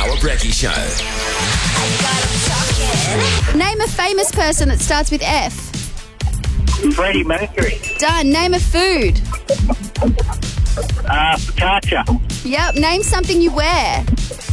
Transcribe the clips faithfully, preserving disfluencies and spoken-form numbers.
Howard Brecky Show. Name a famous person that starts with F. Freddie Mercury. Done. Name a food. Uh, focaccia. Yep. Name something you wear.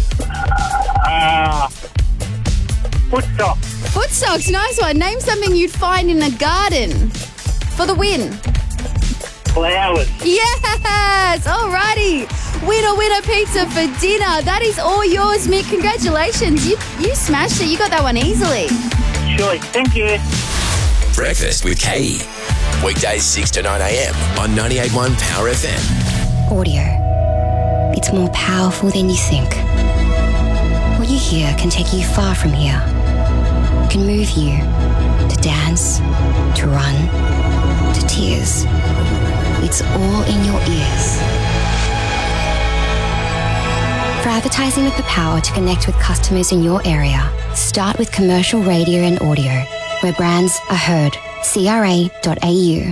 Uh, foot socks. Foot socks. Nice one. Name something you'd find in a garden. For the win. Flowers. Yes. Alrighty. Winner, winner pizza for dinner. That is all yours, Mick. Congratulations. You you smashed it. You got that one easily. Sure. Thank you. Breakfast with K. Weekdays six to nine a.m. on ninety-eight point one Power F M. Audio. It's more powerful than you think. What you hear can take you far from here. It can move you to dance, to run, to tears. It's all in your ears. For advertising with the power to connect with customers in your area, start with commercial radio and audio, where brands are heard. C R A dot A U.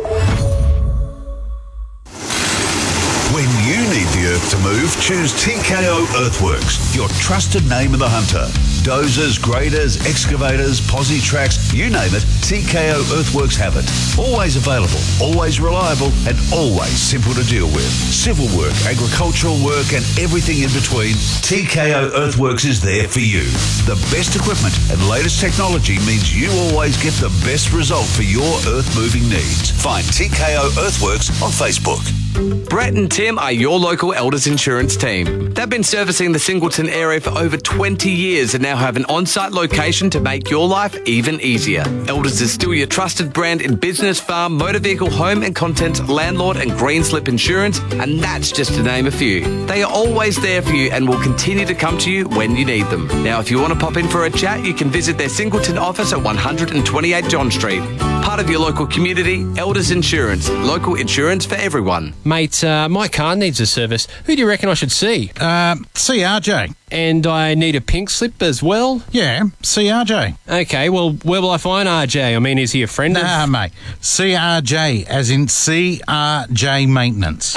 When you need the earth to move, choose T K O Earthworks, your trusted name of the hunter. Dozers, graders, excavators, posi tracks, you name it, T K O Earthworks have it. Always available, always reliable, and always simple to deal with. Civil work, agricultural work, and everything in between, T K O Earthworks is there for you. The best equipment and latest technology means you always get the best result for your earth-moving needs. Find T K O Earthworks on Facebook. Brett and Tim are your local Elders Insurance team. They've been servicing the Singleton area for over twenty years and now have an on-site location to make your life even easier. Elders is still your trusted brand in business, farm, motor vehicle, home and contents, landlord and green slip insurance, and that's just to name a few. They are always there for you and will continue to come to you when you need them. Now, if you want to pop in for a chat, you can visit their Singleton office at one twenty-eight John Street. Part of your local community, Elders Insurance. Local insurance for everyone. Mate, uh, my car needs a service. Who do you reckon I should see? Um, C R J. And I need a pink slip as well? Yeah, C R J. Okay, well, where will I find R J? I mean, is he a friend nah, of... Nah, mate. C R J, as in C R J Maintenance.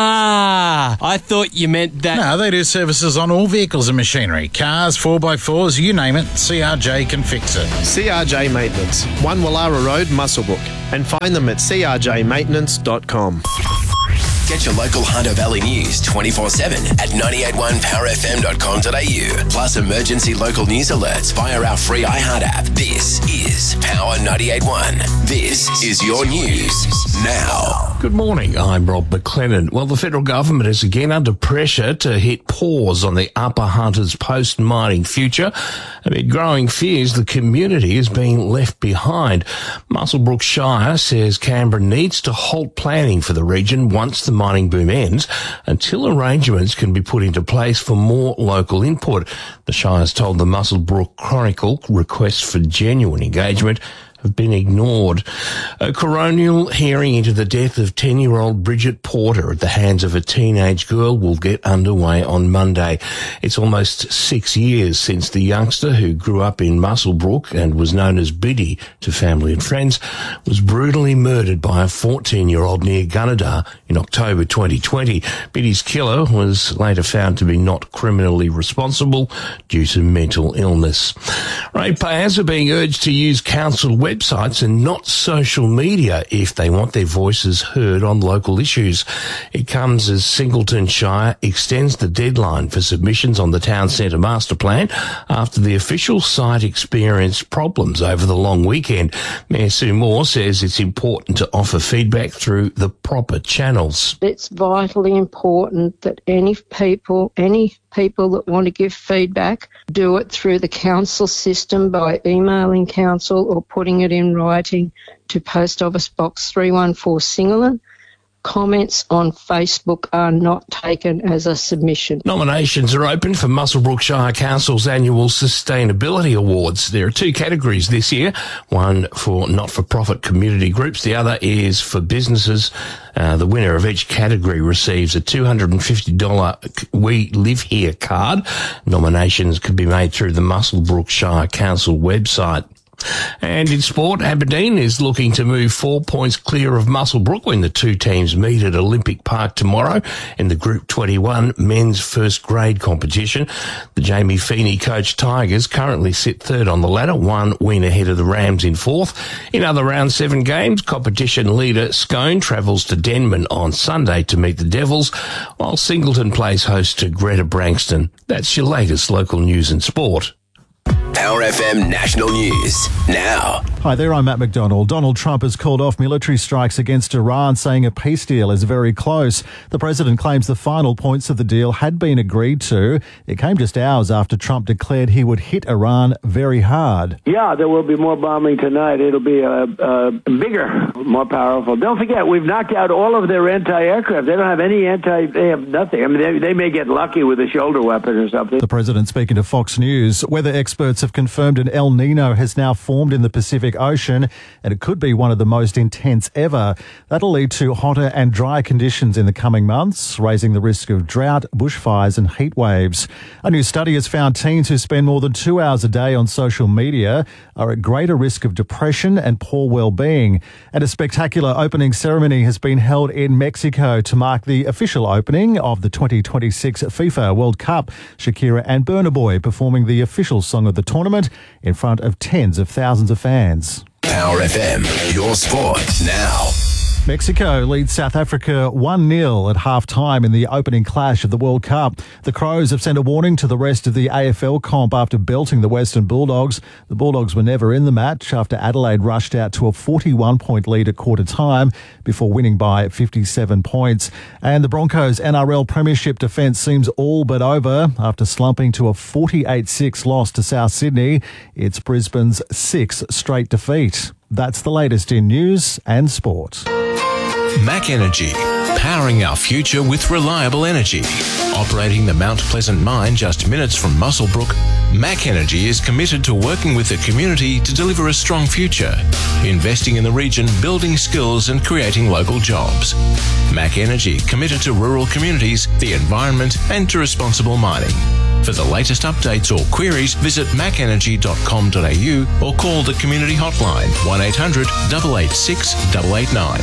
Ah, I thought you meant that... No, they do services on all vehicles and machinery. Cars, four by fours, you name it, C R J can fix it. C R J Maintenance, one Wallara Road, Muswellbrook. And find them at c r j maintenance dot com. Get your local Hunter Valley news twenty-four seven at nine eight one power f m dot com dot a u. Plus emergency local news alerts via our free iHeart app. This is Power ninety-eight point one. This is your news now. Good morning, I'm Rob McLennan. Well, the federal government is again under pressure to hit pause on the Upper Hunters post-mining future amid growing fears the community is being left behind. Muswellbrook Shire says Canberra needs to halt planning for the region once the mining boom ends until arrangements can be put into place for more local input. The Shire's told the Muswellbrook Chronicle requests for genuine engagement have been ignored. A coronial hearing into the death of ten-year-old Bridget Porter at the hands of a teenage girl will get underway on Monday. It's almost six years since the youngster, who grew up in Muswellbrook and was known as Biddy to family and friends, was brutally murdered by a fourteen-year-old near Gunnedah in October twenty twenty. Biddy's killer was later found to be not criminally responsible due to mental illness. Ratepayers are being urged to use council websites websites and not social media if they want their voices heard on local issues. It comes as Singleton Shire extends the deadline for submissions on the town centre master plan after the official site experienced problems over the long weekend. Mayor Sue Moore says it's important to offer feedback through the proper channels. It's vitally important that any people, any people that want to give feedback do it through the council system by emailing council or putting it in writing to Post Office Box three one four Singleton. Comments on Facebook are not taken as a submission. Nominations are open for Muswellbrook Shire Council's annual Sustainability Awards. There are two categories this year, one for not-for-profit community groups, the other is for businesses. Uh, the winner of each category receives a two hundred fifty dollars We Live Here card. Nominations can be made through the Muswellbrook Shire Council website. And in sport, Aberdeen is looking to move four points clear of Muswellbrook when the two teams meet at Olympic Park tomorrow in the Group twenty-one men's first grade competition. The Jamie Feeney coached Tigers currently sit third on the ladder, one win ahead of the Rams in fourth. In other round seven games, competition leader Scone travels to Denman on Sunday to meet the Devils, while Singleton plays host to Greta Branxton. That's your latest local news and sport. Power F M National News now. Hi there, I'm Matt McDonald. Donald Trump has called off military strikes against Iran, saying a peace deal is very close. The president claims the final points of the deal had been agreed to. It came just hours after Trump declared he would hit Iran very hard. Yeah, there will be more bombing tonight. It'll be a, a bigger, more powerful. Don't forget, we've knocked out all of their anti-aircraft. They don't have any anti, they have nothing. I mean, they, they may get lucky with a shoulder weapon or something. The president speaking to Fox News. Weather experts have confirmed an El Nino has now formed in the Pacific Ocean, and it could be one of the most intense ever. That'll lead to hotter and drier conditions in the coming months, raising the risk of drought, bushfires and heat waves. A new study has found teens who spend more than two hours a day on social media are at greater risk of depression and poor well-being. And a spectacular opening ceremony has been held in Mexico to mark the official opening of the twenty twenty-six FIFA World Cup. Shakira and Burna Boy performing the official song of the tournament in front of tens of thousands of fans. Power F M, your sport now. Mexico leads South Africa one nil at half-time in the opening clash of the World Cup. The Crows have sent a warning to the rest of the A F L comp after belting the Western Bulldogs. The Bulldogs were never in the match after Adelaide rushed out to a forty-one point lead at quarter-time before winning by fifty-seven points. And the Broncos' N R L Premiership defence seems all but over after slumping to a forty-eight six loss to South Sydney. It's Brisbane's sixth straight defeat. That's the latest in news and sport. Mac Energy, powering our future with reliable energy. Operating the Mount Pleasant mine just minutes from Muswellbrook, Mac Energy is committed to working with the community to deliver a strong future, investing in the region, building skills and creating local jobs. Mac Energy, committed to rural communities, the environment and to responsible mining. For the latest updates or queries, visit mac energy dot com dot a u or call the community hotline one eight hundred, eight eight six, eight eight nine.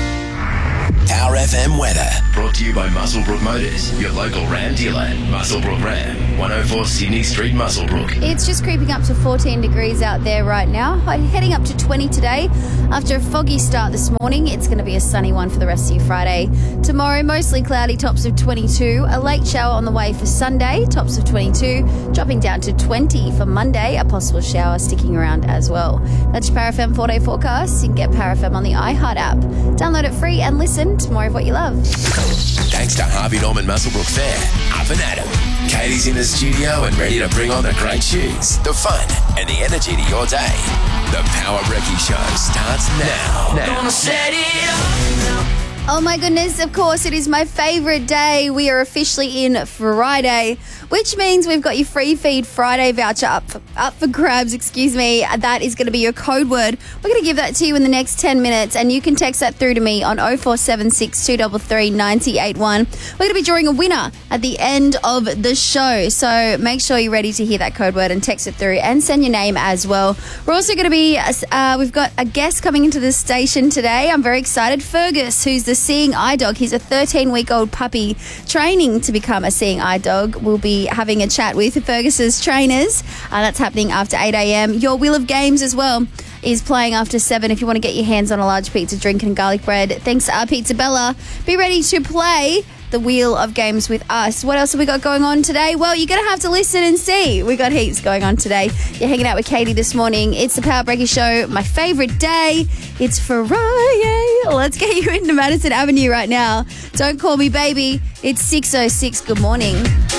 Power F M weather, brought to you by Muswellbrook Motors, your local Ram dealer. Muswellbrook Ram, one oh four Sydney Street, Muswellbrook. It's just creeping up to fourteen degrees out there right now. Heading up to twenty today. After a foggy start this morning, it's going to be a sunny one for the rest of your Friday. Tomorrow, mostly cloudy, tops of twenty-two. A late shower on the way for Sunday, tops of twenty-two. Dropping down to twenty for Monday, a possible shower sticking around as well. That's your Power F M four-day forecast. You can get Power F M on the iHeart app. Download it free and listen to more of what you love. Thanks to Harvey Norman Muswellbrook Fair, up and at 'em. Katie's in the studio and ready to bring on the great tunes, the fun, and the energy to your day. The Power Brekkie Show starts now. now. Gonna set it up. Oh my goodness, of course, it is my favourite day. We are officially in Friday, which means we've got your free feed Friday voucher up for, up for grabs, excuse me. That is going to be your code word. We're going to give that to you in the next ten minutes, and you can text that through to me on oh four seven six, two three three, nine oh eight one. We're going to be drawing a winner at the end of the show, so make sure you're ready to hear that code word and text it through and send your name as well. We're also going to be, uh, we've got a guest coming into the station today. I'm very excited. Fergus, who's the seeing eye dog. He's a thirteen-week-old puppy training to become a seeing eye dog. We'll be having a chat with Fergus's trainers. Uh, that's happening after eight a.m. Your Wheel of Games as well is playing after seven if you want to get your hands on a large pizza, drink and garlic bread. Thanks to our Pizza Bella. Be ready to play the Wheel of Games with us. What else have we got going on today? Well, you're going to have to listen and see. We got heaps going on today. You're hanging out with Katie this morning. It's the Power Brekkie Show, my favourite day. It's Friday. Let's get you into Madison Avenue right now. Don't Call Me Baby. It's six oh six. Good morning.